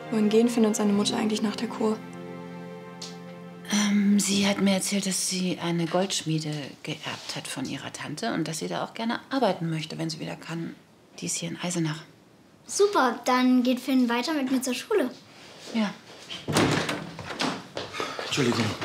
Wohin gehen Finn und seine Mutter eigentlich nach der Kur? Sie hat mir erzählt, dass sie eine Goldschmiede geerbt hat von ihrer Tante und dass sie da auch gerne arbeiten möchte, wenn sie wieder kann. Die ist hier in Eisenach. Super, dann geht Finn weiter mit mir zur Schule. Ja. Entschuldigung,